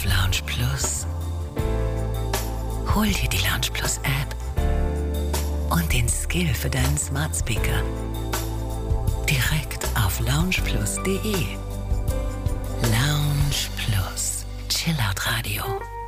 auf Lounge Plus. Hol dir die Lounge Plus App und den Skill für deinen Smart Speaker. Direkt auf loungeplus.de. Lounge Plus. Chillout Radio.